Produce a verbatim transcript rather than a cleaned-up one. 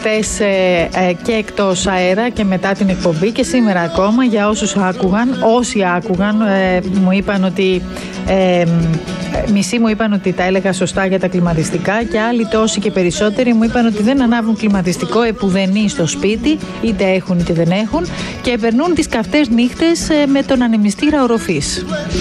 χτες ε, ε, και εκτός αέρα και μετά την εκπομπή και σήμερα ακόμα, για όσους άκουγαν, όσοι άκουγαν, ε, μου είπαν ότι ε, μισοί μου είπαν ότι τα έλεγα σωστά για τα κλιματιστικά και άλλοι τόσοι και περισσότεροι μου είπαν ότι δεν ανάβουν κλιματιστικό επουδενή στο σπίτι, είτε έχουν είτε δεν έχουν, και περνούν τις καυτές νύχτες ε, με τον ανεμιστήρα οροφής.